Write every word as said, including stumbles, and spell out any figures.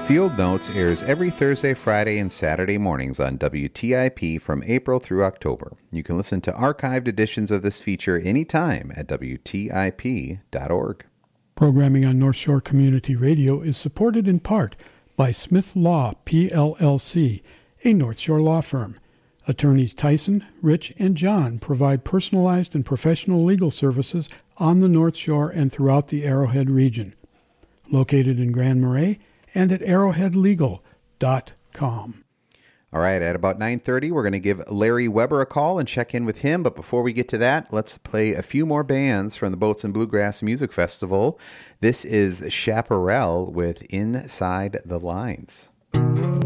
Field Notes airs every Thursday, Friday, and Saturday mornings on W T I P from April through October. You can listen to archived editions of this feature anytime at W T I P dot org. Programming on North Shore Community Radio is supported in part by Smith Law, P L L C, a North Shore law firm. Attorneys Tyson, Rich, and John provide personalized and professional legal services on the North Shore and throughout the Arrowhead region. Located in Grand Marais and at arrowhead legal dot com. All right, at about nine thirty, we're going to give Larry Weber a call and check in with him. But before we get to that, let's play a few more bands from the Boats and Bluegrass Music Festival. This is Chaparral with Inside the Lines.